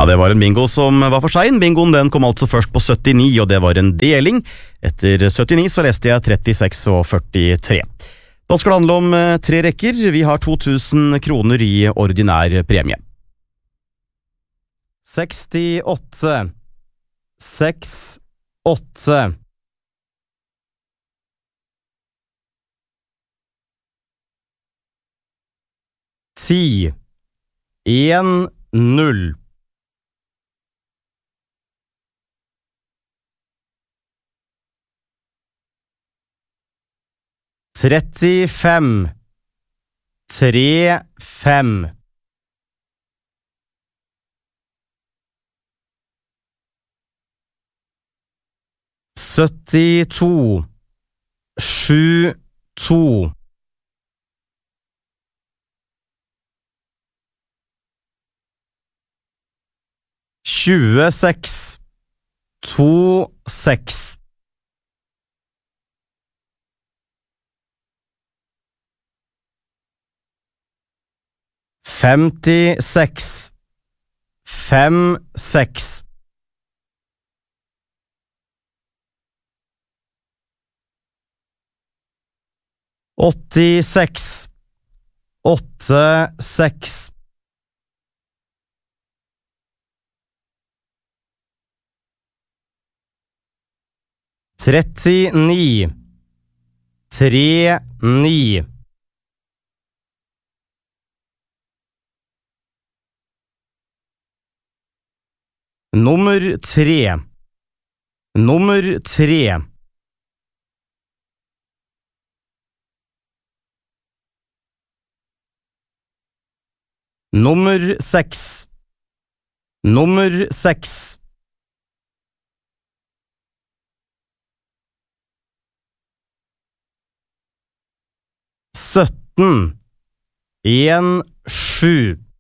Ja, det var en bingo som var for sein. Bingoen den kom altså først på 79, og det var en deling. Etter 79 så leste jeg 36 og 43. Da skal det handle om 3 rekker. Vi har 2000 kroner i ordinær premie. 68 68 10 1-0 35 3-5 72 7-2 26 2-6 56 5-6 86 8-6 39 3-9 Nummer 3 Nummer 3 Nummer 6 Nummer 6 17 1-7